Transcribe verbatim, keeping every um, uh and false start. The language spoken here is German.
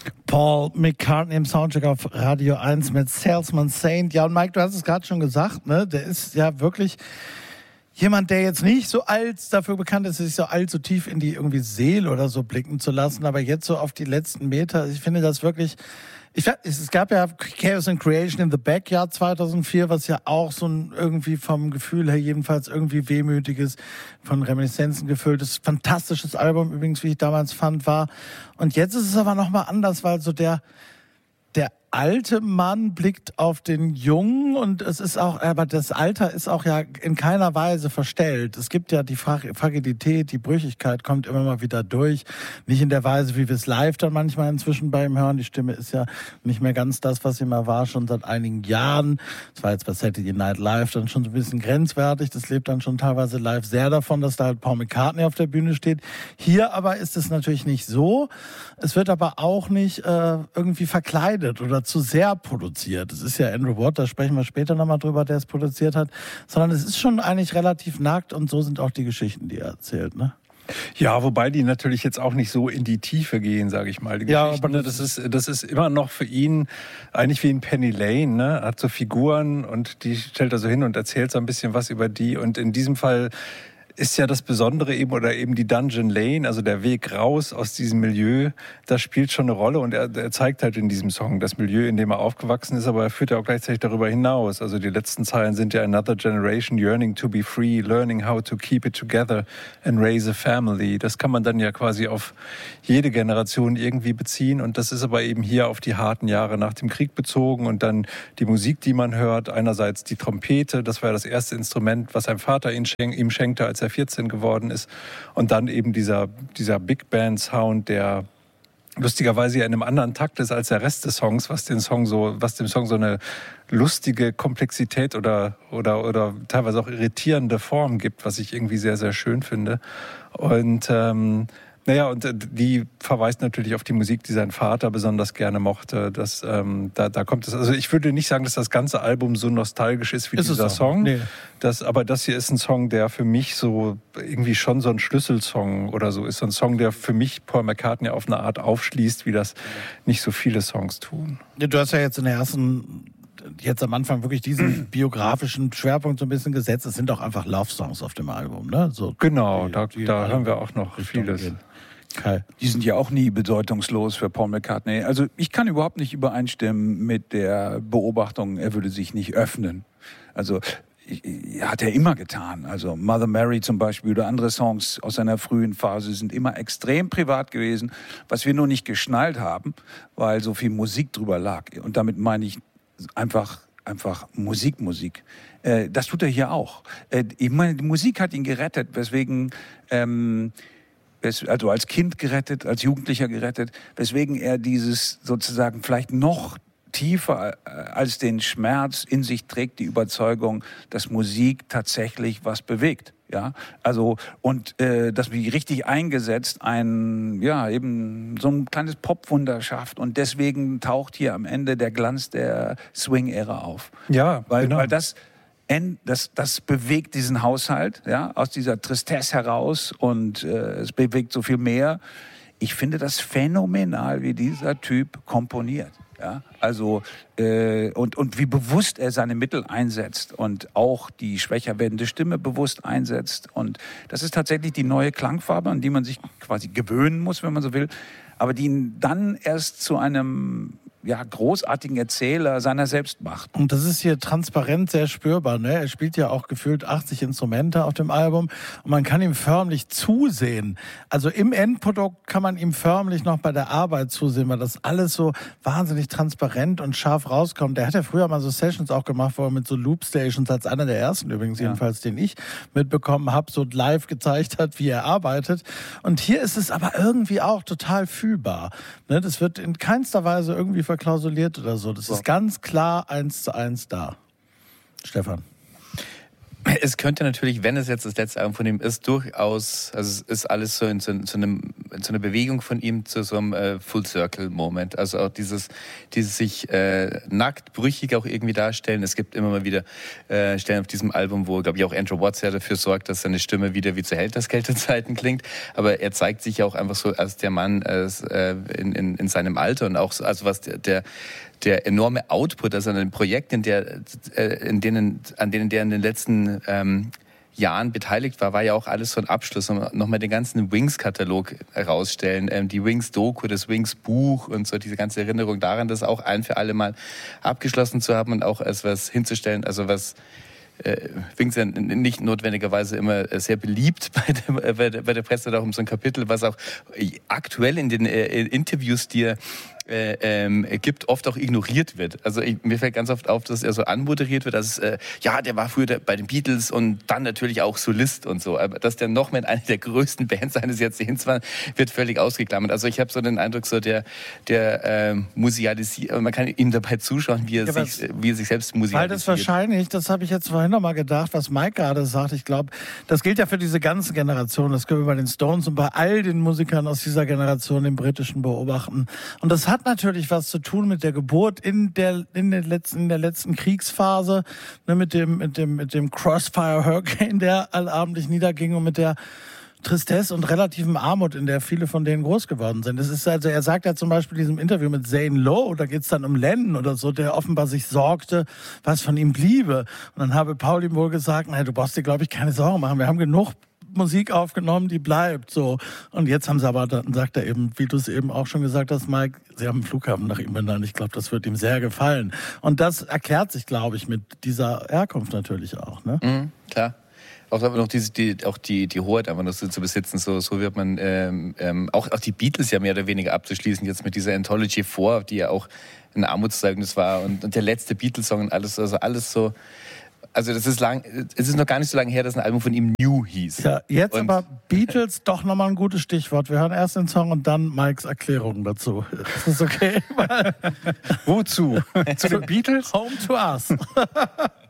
Paul McCartney im Soundcheck auf Radio eins mit Salesman Saint. Ja, und Mike, du hast es gerade schon gesagt, ne? Der ist ja wirklich jemand, der jetzt nicht so alt dafür bekannt ist, sich so allzu tief in die irgendwie Seele oder so blicken zu lassen, aber jetzt so auf die letzten Meter, ich finde das wirklich... Ich, es gab ja Chaos and Creation in the Backyard zweitausendvier, was ja auch so ein irgendwie vom Gefühl her jedenfalls irgendwie wehmütiges, von Reminiszenzen gefülltes, fantastisches Album übrigens, wie ich damals fand, war. Und jetzt ist es aber nochmal anders, weil so der, der alte Mann blickt auf den Jungen und es ist auch, aber das Alter ist auch ja in keiner Weise verstellt. Es gibt ja die Fragilität, die Brüchigkeit kommt immer mal wieder durch. Nicht in der Weise, wie wir es live dann manchmal inzwischen bei ihm hören. Die Stimme ist ja nicht mehr ganz das, was sie mal war, schon seit einigen Jahren. Das war jetzt bei Saturday Night Live dann schon so ein bisschen grenzwertig. Das lebt dann schon teilweise live sehr davon, dass da halt Paul McCartney auf der Bühne steht. Hier aber ist es natürlich nicht so. Es wird aber auch nicht äh, irgendwie verkleidet oder zu sehr produziert. Es ist ja Andrew Watt, da sprechen wir später nochmal drüber, der es produziert hat, sondern es ist schon eigentlich relativ nackt und so sind auch die Geschichten, die er erzählt, ne? Ja, wobei die natürlich jetzt auch nicht so in die Tiefe gehen, sage ich mal. Die ja, aber ne, das ist das ist immer noch für ihn eigentlich wie ein Penny Lane, ne? Er hat so Figuren und die stellt er so hin und erzählt so ein bisschen was über die und in diesem Fall ist ja das Besondere eben oder eben die Dungeon Lane, also der Weg raus aus diesem Milieu, das spielt schon eine Rolle und er, er zeigt halt in diesem Song das Milieu, in dem er aufgewachsen ist, aber er führt ja auch gleichzeitig darüber hinaus. Also die letzten Zeilen sind ja Another generation yearning to be free, learning how to keep it together and raise a family. Das kann man dann ja quasi auf jede Generation irgendwie beziehen und das ist aber eben hier auf die harten Jahre nach dem Krieg bezogen und dann die Musik, die man hört, einerseits die Trompete, das war ja das erste Instrument, was sein Vater ihm schenkte, als er vierzehn geworden ist. Und dann eben dieser, dieser Big Band Sound, der lustigerweise ja in einem anderen Takt ist als der Rest des Songs, was den Song so, was dem Song so eine lustige Komplexität oder, oder, oder teilweise auch irritierende Form gibt, was ich irgendwie sehr, sehr schön finde. Und, ähm, naja, und die verweist natürlich auf die Musik, die sein Vater besonders gerne mochte. Das, ähm, da, da kommt es. Also ich würde nicht sagen, dass das ganze Album so nostalgisch ist wie ist dieser Song. Nee. Das, aber das hier ist ein Song, der für mich so irgendwie schon so ein Schlüsselsong oder so ist. So ein Song, der für mich Paul McCartney auf eine Art aufschließt, wie das nicht so viele Songs tun. Du hast ja jetzt in der ersten jetzt am Anfang wirklich diesen biografischen Schwerpunkt so ein bisschen gesetzt. Es sind auch einfach Love-Songs auf dem Album, ne? So genau, die, da, die da hören wir auch noch vieles. Gehen. Okay. Die sind ja auch nie bedeutungslos für Paul McCartney. Also ich kann überhaupt nicht übereinstimmen mit der Beobachtung, er würde sich nicht öffnen. Also hat er immer getan. Also Mother Mary zum Beispiel oder andere Songs aus seiner frühen Phase sind immer extrem privat gewesen, was wir nur nicht geschnallt haben, weil so viel Musik drüber lag. Und damit meine ich einfach einfach Musik, Musik. Äh, das tut er hier auch. Äh, ich meine, die Musik hat ihn gerettet, weswegen ähm, also als Kind gerettet, als Jugendlicher gerettet, weswegen er dieses sozusagen vielleicht noch tiefer als den Schmerz in sich trägt, die Überzeugung, dass Musik tatsächlich was bewegt. Ja, also und äh, dass wie richtig eingesetzt ein ja eben so ein kleines Popwunder schafft und deswegen taucht hier am Ende der Glanz der Swing-Ära auf. Ja, weil genau. weil das Das, das bewegt diesen Haushalt, ja, aus dieser Tristesse heraus und äh, es bewegt so viel mehr. Ich finde das phänomenal, wie dieser Typ komponiert, ja, also äh, und und wie bewusst er seine Mittel einsetzt und auch die schwächer werdende Stimme bewusst einsetzt und das ist tatsächlich die neue Klangfarbe, an die man sich quasi gewöhnen muss, wenn man so will, aber die ihn dann erst zu einem ja, großartigen Erzähler seiner selbst macht. Und das ist hier transparent sehr spürbar, ne? Er spielt ja auch gefühlt achtzig Instrumente auf dem Album und man kann ihm förmlich zusehen. Also im Endprodukt kann man ihm förmlich noch bei der Arbeit zusehen, weil das alles so wahnsinnig transparent und scharf rauskommt. Der hat ja früher mal so Sessions auch gemacht, wo er mit so Loop-Stations, als einer der ersten übrigens, ja. jedenfalls, den ich mitbekommen habe, so live gezeigt hat, wie er arbeitet. Und hier ist es aber irgendwie auch total fühlbar. Ne? Das wird in keinster Weise irgendwie verklausuliert oder so. Das so. ist ganz klar eins zu eins da. Stefan. Es könnte natürlich, wenn es jetzt das letzte Album von ihm ist, durchaus, also es ist alles so in so, in so, einem, in so einer Bewegung von ihm zu so einem äh, Full-Circle-Moment. Also auch dieses, dieses sich äh, nackt, brüchig auch irgendwie darstellen. Es gibt immer mal wieder äh, Stellen auf diesem Album, wo, glaube ich, auch Andrew Watts ja dafür sorgt, dass seine Stimme wieder wie zu Helter-Skelter-Zeiten klingt. Aber er zeigt sich ja auch einfach so als der Mann äh, in, in, in seinem Alter und auch so, also was der, der der enorme Output, also an den Projekten, der, äh, in denen, an denen der in den letzten ähm, Jahren beteiligt war, war ja auch alles so ein Abschluss. Und nochmal den ganzen Wings-Katalog herausstellen, ähm, die Wings-Doku, das Wings-Buch und so diese ganze Erinnerung daran, das auch ein für alle Mal abgeschlossen zu haben und auch als was hinzustellen, also was Äh, Wings ja nicht notwendigerweise immer sehr beliebt bei der, bei der, bei der Presse, auch um so ein Kapitel, was auch aktuell in den äh, Interviews, die er äh, ähm, gibt, oft auch ignoriert wird. Also ich, mir fällt ganz oft auf, dass er so anmoderiert wird, dass äh, ja, der war früher der, bei den Beatles und dann natürlich auch Solist und so. Aber dass der noch mit einer der größten Bands seines Jahrzehnts war, wird völlig ausgeklammert. Also ich habe so den Eindruck, so der, der äh, musialisiert, man kann ihm dabei zuschauen, wie er, ja, sich, wie er sich selbst musialisiert. Weil das wahrscheinlich, das habe ich jetzt vorhin noch mal gedacht, was Mike gerade sagt, ich glaube, das gilt ja für diese ganze Generation, das können wir bei den Stones und bei all den Musikern aus dieser Generation, den britischen, beobachten. Und das hat natürlich was zu tun mit der Geburt in der, in der letzten, in der letzten Kriegsphase, ne, mit dem, mit dem, mit dem Crossfire Hurricane, der allabendlich niederging und mit der Tristesse und relativen Armut, in der viele von denen groß geworden sind. Das ist also, er sagt ja zum Beispiel in diesem Interview mit Zane Lowe, da geht's dann um Lennon oder so, der offenbar sich sorgte, was von ihm bliebe. Und dann habe Paul ihm wohl gesagt, naja, du brauchst dir, glaube ich, keine Sorgen machen. Wir haben genug Musik aufgenommen, die bleibt, so. Und jetzt haben sie aber, dann sagt er eben, wie du es eben auch schon gesagt hast, Mike, sie haben einen Flughafen nach ihm benannt. Ich glaube, das wird ihm sehr gefallen. Und das erklärt sich, glaube ich, mit dieser Herkunft natürlich auch, ne? Mhm, klar. Auch aber noch diese, die, auch die, die Hoheit einfach noch so zu besitzen, so, so wird man ähm, ähm, auch, auch die Beatles ja mehr oder weniger abzuschließen, jetzt mit dieser Anthology vier, die ja auch ein Armutszeugnis war und, und der letzte Beatles-Song und alles, also alles so. Also das ist lang, es ist noch gar nicht so lange her, dass ein Album von ihm New hieß. Ja, jetzt und aber Beatles doch nochmal ein gutes Stichwort. Wir hören erst den Song und dann Mikes Erklärung dazu. Ist das okay? Wozu? Zu den Beatles? Home to Us.